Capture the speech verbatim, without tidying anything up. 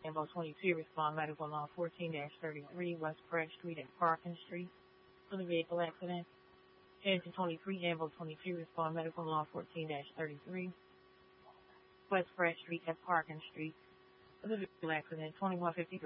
Ambo twenty-two, respond medical law fourteen thirty-three, West Pratt Street at Parkin Street for the vehicle accident. Engine twenty-three, Ambo twenty-two, respond medical law fourteen thirty-three, West Pratt Street at Parkin Street for the vehicle accident. twenty-one fifty-three.